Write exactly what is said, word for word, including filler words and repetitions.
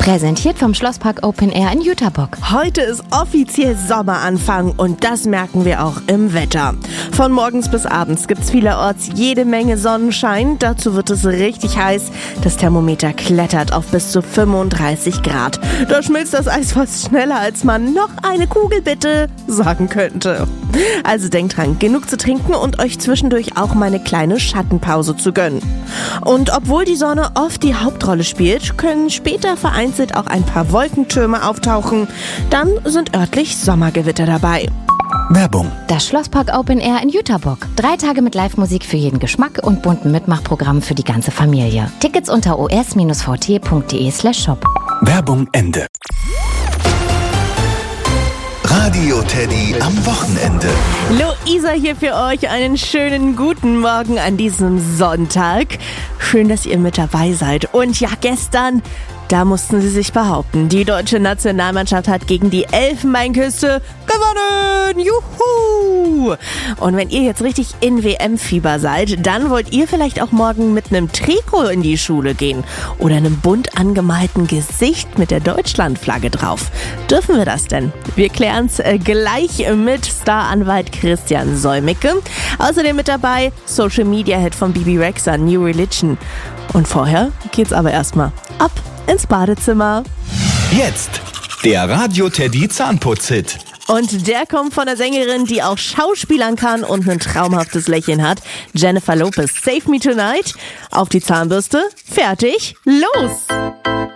Präsentiert vom Schlosspark Open Air in Jüterbock. Heute ist offiziell Sommeranfang und das merken wir auch im Wetter. Von morgens bis abends gibt's vielerorts jede Menge Sonnenschein. Dazu wird es richtig heiß. Das Thermometer klettert auf bis zu fünfunddreißig Grad. Da schmilzt das Eis fast schneller, als man noch eine Kugel bitte sagen könnte. Also denkt dran, genug zu trinken und euch zwischendurch auch mal eine kleine Schattenpause zu gönnen. Und obwohl die Sonne oft die Hauptrolle spielt, können später vereinzelt auch ein paar Wolkentürme auftauchen. Dann sind örtlich Sommergewitter dabei. Werbung. Das Schlosspark Open Air in Jüterbock. Drei Tage mit Live-Musik für jeden Geschmack und bunten Mitmachprogrammen für die ganze Familie. Tickets unter os v t punkt de slash shop. Werbung Ende. Radio Teddy am Wochenende. Luisa hier für euch. Einen schönen guten Morgen an diesem Sonntag. Schön, dass ihr mit dabei seid. Und ja, gestern, da mussten sie sich behaupten. Die deutsche Nationalmannschaft hat gegen die Elfenbeinküste gewonnen. Juhu! Und wenn ihr jetzt richtig in W M-Fieber seid, dann wollt ihr vielleicht auch morgen mit einem Trikot in die Schule gehen oder einem bunt angemalten Gesicht mit der Deutschlandflagge drauf. Dürfen wir das denn? Wir klären's gleich mit Staranwalt Christian Solmecke. Außerdem mit dabei Social Media Head von Bibi Rexha, New Religion. Und vorher geht's aber erstmal ab ins Badezimmer. Jetzt der Radio Teddy Zahnputz-Hit. Und der kommt von der Sängerin, die auch schauspielern kann und ein traumhaftes Lächeln hat. Jennifer Lopez, Save Me Tonight. Auf die Zahnbürste. Fertig. Los!